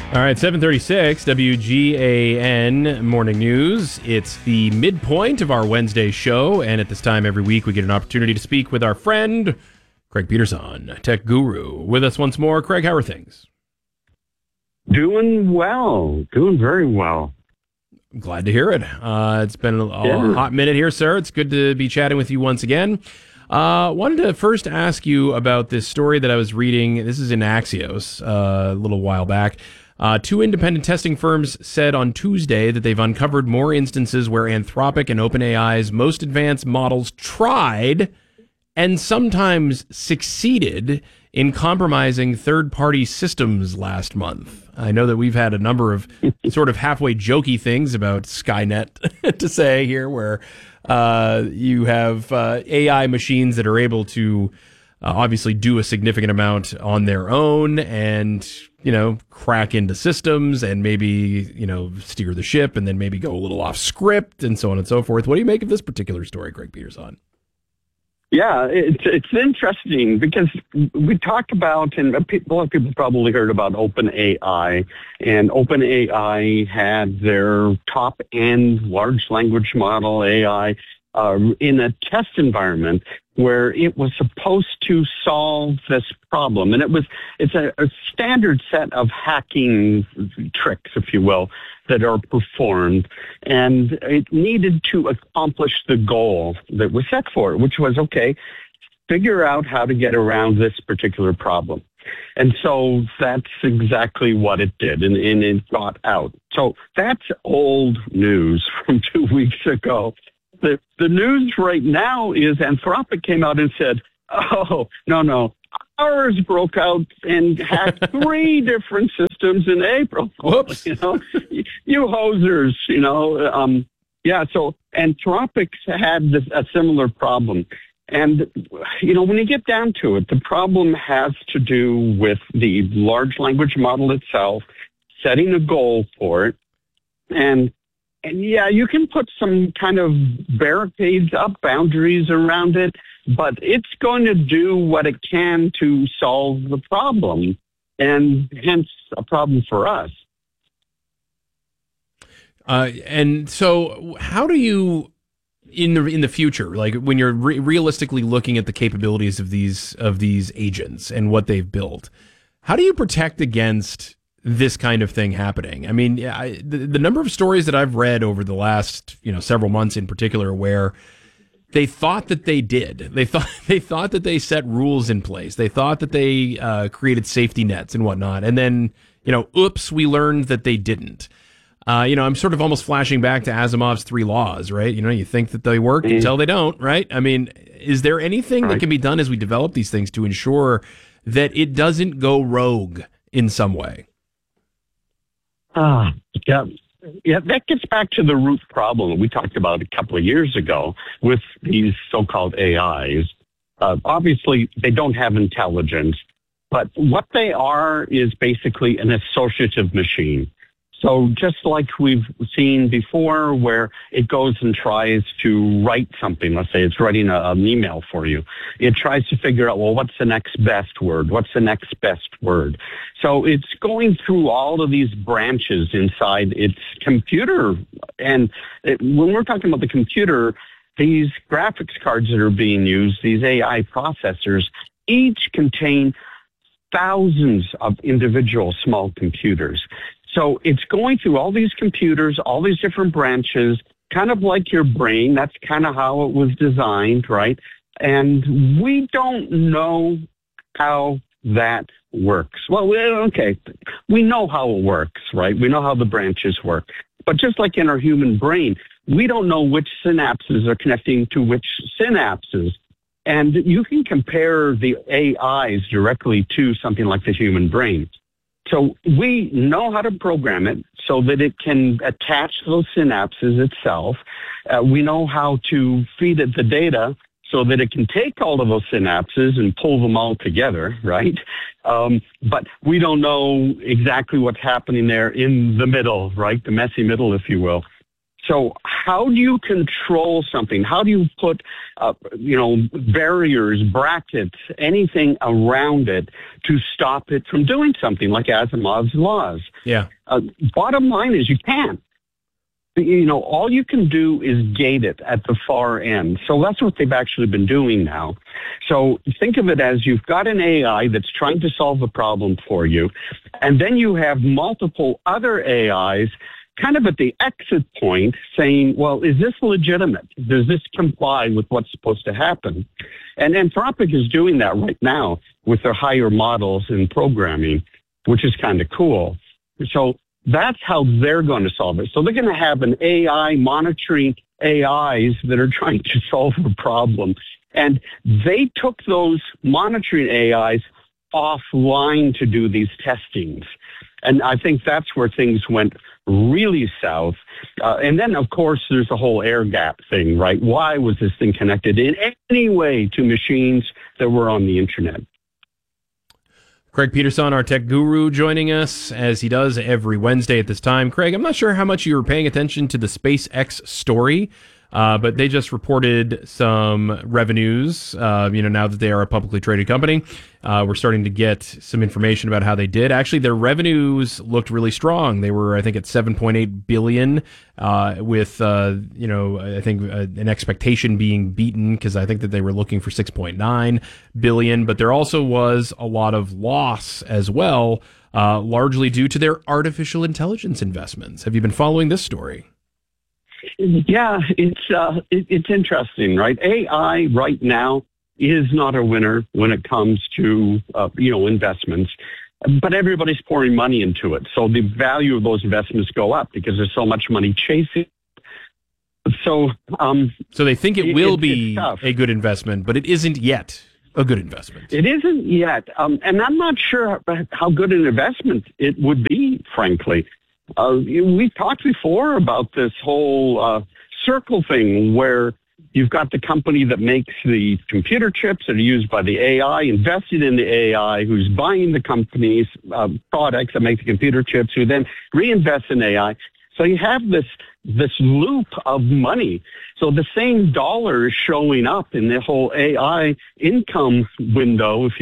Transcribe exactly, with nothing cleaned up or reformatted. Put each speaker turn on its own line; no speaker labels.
All right, seven thirty-six, W G A N Morning News. It's the midpoint of our Wednesday show, and at this time every week we get an opportunity to speak with our friend, Craig Peterson, tech guru. With us once more. Craig, how are things?
Doing well. Doing very well.
I'm glad to hear it. Uh, it's been a, a
Yeah.
hot minute here, sir. It's good to be chatting with you once again. Uh, wanted to first ask you about this story that I was reading. This is in Axios uh, a little while back. Uh, two independent testing firms said on Tuesday that they've uncovered more instances where Anthropic and OpenAI's most advanced models tried and sometimes succeeded in compromising third-party systems last month. I know that we've had a number of sort of halfway jokey things about Skynet to say here, where uh, you have uh, A I machines that are able to uh, obviously do a significant amount on their own and, you know, crack into systems and maybe, you know, steer the ship and then maybe go a little off script and so on and so forth. What do you make of this particular story, Craig Peterson?
Yeah, it's it's interesting because we talked about, and a lot of people probably heard about OpenAI, and OpenAI had their top-end large language model A I uh, in a test environment where it was supposed to solve this problem, and it was it's a, a standard set of hacking tricks, if you will, that are performed, and it needed to accomplish the goal that was set for it, which was, okay, figure out how to get around this particular problem. And so that's exactly what it did, and, and it got out. So that's old news from two weeks ago. The, the news right now is Anthropic came out and said, oh, no, no, ours broke out and hacked three different systems in April.
Whoops.
You know, you hosers, you know. Um, yeah, so Anthropic had this, a similar problem. And, you know, when you get down to it, the problem has to do with the large language model itself, setting a goal for it. And, and yeah, you can put some kind of barricades up, boundaries around it, but it's going to do what it can to solve the problem, and hence a problem for us.
Uh, and so how do you, in the in the future, like when you're re- realistically looking at the capabilities of these of these agents and what they've built, how do you protect against this kind of thing happening? I mean, I, the, the number of stories that I've read over the last, you know, several months in particular, where they thought that they did, they thought they thought that they set rules in place, they thought that they uh, created safety nets and whatnot, and then, you know, oops, we learned that they didn't. Uh, you know, I'm sort of almost flashing back to Asimov's three laws, right? You know, you think that they work mm. until they don't, right? I mean, is there anything right. that can be done as we develop these things to ensure that it doesn't go rogue in some way?
Ah, yeah. Yeah, that gets back to the root problem that we talked about a couple of years ago with these so-called A Is. Uh, obviously, they don't have intelligence, but what they are is basically an associative machine. So just like we've seen before, where it goes and tries to write something, let's say it's writing a, an email for you, it tries to figure out, well, what's the next best word? What's the next best word? So it's going through all of these branches inside its computer. And it, when we're talking about the computer, these graphics cards that are being used, these A I processors, each contain thousands of individual small computers. So it's going through all these computers, all these different branches, kind of like your brain. That's kind of how it was designed, right? And we don't know how that works. Well, okay, we know how it works, right? We know how the branches work. But just like in our human brain, we don't know which synapses are connecting to which synapses. And you can compare the A Is directly to something like the human brain. So we know how to program it so that it can attach those synapses itself. Uh, we know how to feed it the data so that it can take all of those synapses and pull them all together, right? Um, but we don't know exactly what's happening there in the middle, right? The messy middle, if you will. So how do you control something? How do you put, uh, you know, barriers, brackets, anything around it to stop it from doing something like Asimov's laws?
Yeah.
Uh, bottom line is you can't. You know, all you can do is gate it at the far end. So that's what they've actually been doing now. So think of it as you've got an A I that's trying to solve a problem for you, and then you have multiple other A Is kind of at the exit point saying, well, is this legitimate? Does this comply with what's supposed to happen? And Anthropic is doing that right now with their higher models in programming, which is kind of cool. So that's how they're going to solve it. So they're going to have an A I monitoring A Is that are trying to solve a problem. And they took those monitoring A Is offline to do these testings. And I think that's where things went really south. Uh, and then, of course, there's the whole air gap thing, right? Why was this thing connected in any way to machines that were on the internet?
Craig Peterson, our tech guru, joining us as he does every Wednesday at this time. Craig, I'm not sure how much you were paying attention to the SpaceX story, uh, but they just reported some revenues, uh, you know, now that they are a publicly traded company. Uh, we're starting to get some information about how they did. Actually, their revenues looked really strong. They were, I think, at seven point eight billion dollars, uh, with, uh, you know, I think uh, an expectation being beaten because I think that they were looking for six point nine billion dollars. But there also was a lot of loss as well, uh, largely due to their artificial intelligence investments. Have you been following this story?
Yeah, it's uh, it, it's interesting, right? A I right now is not a winner when it comes to, uh, you know, investments, but everybody's pouring money into it. So the value of those investments go up because there's so much money chasing. So, um,
so they think it will
it,
be a good investment, but it isn't yet a good investment.
It isn't yet. Um, and I'm not sure how good an investment it would be, frankly. Uh, we've talked before about this whole uh, circle thing where you've got the company that makes the computer chips that are used by the A I, invested in the A I, who's buying the company's uh, products that make the computer chips, who then reinvests in A I. So you have this this loop of money. So the same dollar is showing up in the whole A I income window, if you